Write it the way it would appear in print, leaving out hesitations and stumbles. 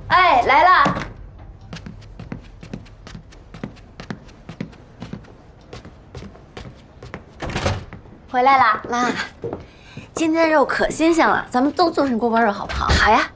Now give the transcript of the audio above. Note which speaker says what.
Speaker 1: 哎，来啦！回来啦，
Speaker 2: 妈，今天的肉可新鲜了，咱们都做成锅包肉好不好？
Speaker 1: 好呀。